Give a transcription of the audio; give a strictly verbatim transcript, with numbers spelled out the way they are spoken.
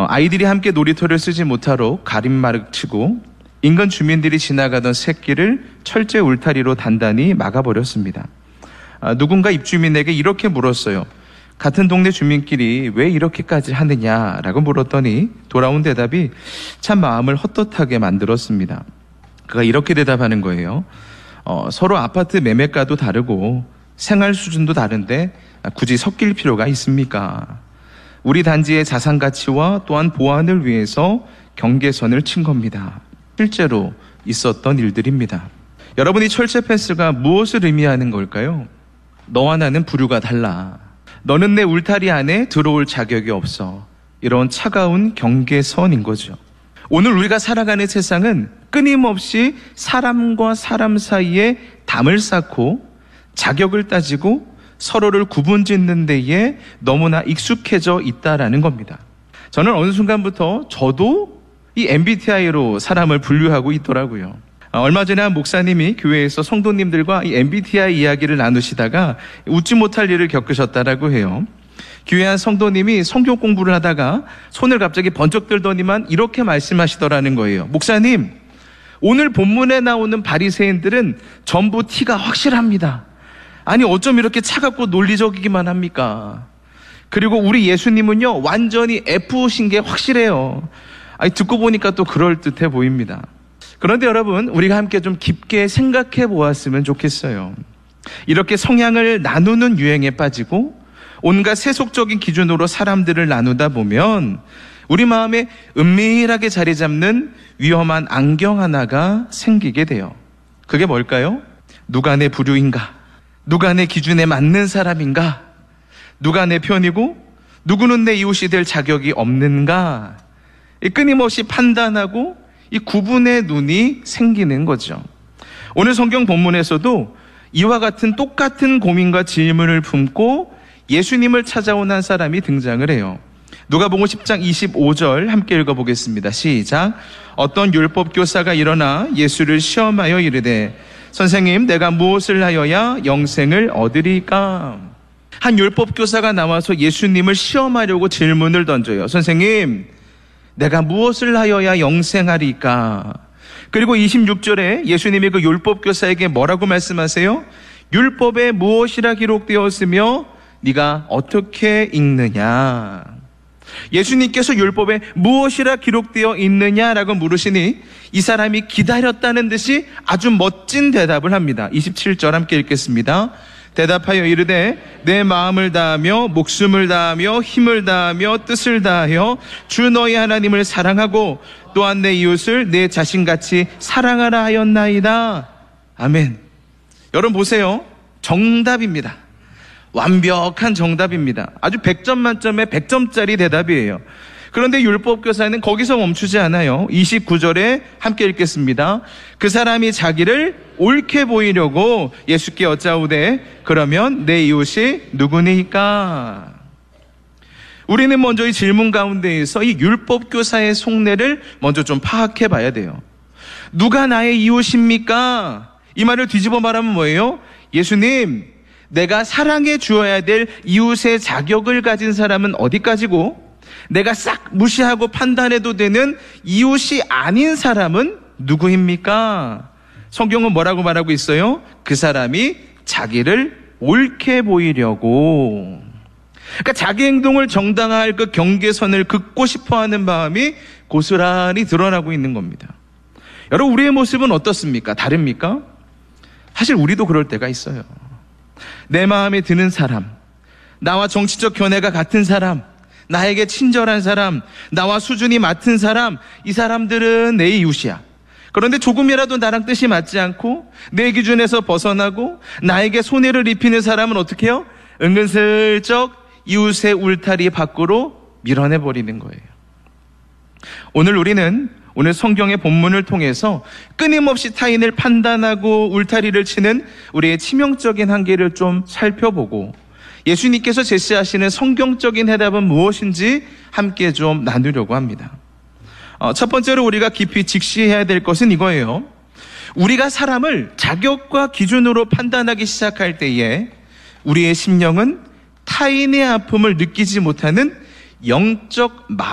아이들이 함께 놀이터를 쓰지 못하러 가림막을 치고 인근 주민들이 지나가던 샛길을 철제 울타리로 단단히 막아버렸습니다. 누군가 입주민에게 이렇게 물었어요. 같은 동네 주민끼리 왜 이렇게까지 하느냐라고 물었더니 돌아온 대답이 참 마음을 헛헛하게 만들었습니다. 그가 이렇게 대답하는 거예요. 어, 서로 아파트 매매가도 다르고 생활 수준도 다른데 굳이 섞일 필요가 있습니까? 우리 단지의 자산 가치와 또한 보안을 위해서 경계선을 친 겁니다. 실제로 있었던 일들입니다. 여러분이 철제 펜스가 무엇을 의미하는 걸까요? 너와 나는 부류가 달라. 너는 내 울타리 안에 들어올 자격이 없어. 이런 차가운 경계선인 거죠. 오늘 우리가 살아가는 세상은 끊임없이 사람과 사람 사이에 담을 쌓고 자격을 따지고 서로를 구분짓는 데에 너무나 익숙해져 있다라는 겁니다. 저는 어느 순간부터 저도 이 엠비티아이로 사람을 분류하고 있더라고요. 얼마 전에 한 목사님이 교회에서 성도님들과 이 엠비티아이 이야기를 나누시다가 웃지 못할 일을 겪으셨다라고 해요. 교회 한 성도님이 성경 공부를 하다가 손을 갑자기 번쩍 들더니만 이렇게 말씀하시더라는 거예요. 목사님, 오늘 본문에 나오는 바리새인들은 전부 티가 확실합니다. 아니 어쩜 이렇게 차갑고 논리적이기만 합니까? 그리고 우리 예수님은요 완전히 F신 게 확실해요. 아니 듣고 보니까 또 그럴듯해 보입니다. 그런데 여러분, 우리가 함께 좀 깊게 생각해 보았으면 좋겠어요. 이렇게 성향을 나누는 유행에 빠지고 온갖 세속적인 기준으로 사람들을 나누다 보면 우리 마음에 은밀하게 자리 잡는 위험한 안경 하나가 생기게 돼요. 그게 뭘까요? 누가 내 부류인가? 누가 내 기준에 맞는 사람인가? 누가 내 편이고 누구는 내 이웃이 될 자격이 없는가? 끊임없이 판단하고 이 구분의 눈이 생기는 거죠. 오늘 성경 본문에서도 이와 같은 똑같은 고민과 질문을 품고 예수님을 찾아온 한 사람이 등장을 해요. 누가복음 십 장 이십오 절 함께 읽어보겠습니다. 시작. 어떤 율법 교사가 일어나 예수를 시험하여 이르되 선생님, 내가 무엇을 하여야 영생을 얻으리까? 한 율법 교사가 나와서 예수님을 시험하려고 질문을 던져요. 선생님, 내가 무엇을 하여야 영생하리까? 그리고 이십육 절에 예수님이 그 율법 교사에게 뭐라고 말씀하세요? 율법에 무엇이라 기록되었으며 네가 어떻게 읽느냐? 예수님께서 율법에 무엇이라 기록되어 있느냐라고 물으시니 이 사람이 기다렸다는 듯이 아주 멋진 대답을 합니다. 이십칠 절 함께 읽겠습니다. 대답하여 이르되 내 마음을 다하며 목숨을 다하며 힘을 다하며 뜻을 다하여 주 너희 하나님을 사랑하고 또한 내 이웃을 내 자신같이 사랑하라 하였나이다. 아멘. 여러분 보세요. 정답입니다. 완벽한 정답입니다. 아주 백 점 만점에 백 점짜리 대답이에요. 그런데 율법교사는 거기서 멈추지 않아요. 이십구 절에 함께 읽겠습니다. 그 사람이 자기를 옳게 보이려고 예수께 여짜오되 그러면 내 이웃이 누구니까? 우리는 먼저 이 질문 가운데에서 이 율법교사의 속내를 먼저 좀 파악해 봐야 돼요. 누가 나의 이웃입니까? 이 말을 뒤집어 말하면 뭐예요? 예수님, 내가 사랑해 주어야 될 이웃의 자격을 가진 사람은 어디까지고 내가 싹 무시하고 판단해도 되는 이웃이 아닌 사람은 누구입니까? 성경은 뭐라고 말하고 있어요? 그 사람이 자기를 옳게 보이려고. 그러니까 자기 행동을 정당화할 그 경계선을 긋고 싶어하는 마음이 고스란히 드러나고 있는 겁니다. 여러분, 우리의 모습은 어떻습니까? 다릅니까? 사실 우리도 그럴 때가 있어요. 내 마음에 드는 사람, 나와 정치적 견해가 같은 사람, 나에게 친절한 사람, 나와 수준이 맞은 사람, 이 사람들은 내 이웃이야. 그런데 조금이라도 나랑 뜻이 맞지 않고 내 기준에서 벗어나고 나에게 손해를 입히는 사람은 어떻게 해요? 은근슬쩍 이웃의 울타리 밖으로 밀어내버리는 거예요. 오늘 우리는 오늘 성경의 본문을 통해서 끊임없이 타인을 판단하고 울타리를 치는 우리의 치명적인 한계를 좀 살펴보고 예수님께서 제시하시는 성경적인 해답은 무엇인지 함께 좀 나누려고 합니다. 어, 첫 번째로 우리가 깊이 직시해야 될 것은 이거예요. 우리가 사람을 자격과 기준으로 판단하기 시작할 때에 우리의 심령은 타인의 아픔을 느끼지 못하는 영적